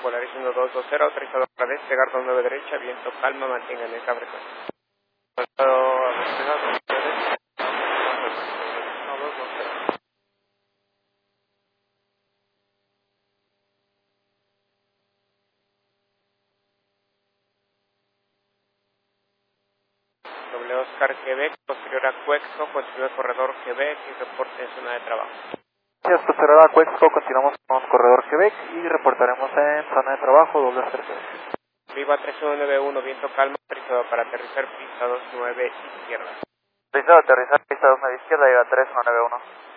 Polaris 1220, autorizado para despegar 29 derecha, viento calma, mantengan esa frecuencia. W Oscar Quebec, posterior a Cuexo, continúa corredor Quebec y reporte en zona de trabajo. Gracias, posterior a Cuexo, continuamos con corredor Quebec y reportaremos en zona de trabajo, W Oscar Quebec. Viva 3191, viento calma, autorizado para aterrizar pista 29 izquierda. Listo, aterrizar pista 29 izquierda, llega 3191.